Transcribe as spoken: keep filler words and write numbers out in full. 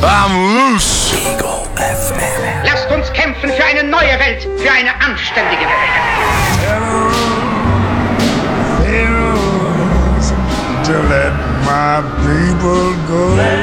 I'm loose. Eagle F M. Lasst uns kämpfen für eine neue Welt, für eine anständige Welt. Pharaohs, to let my people go.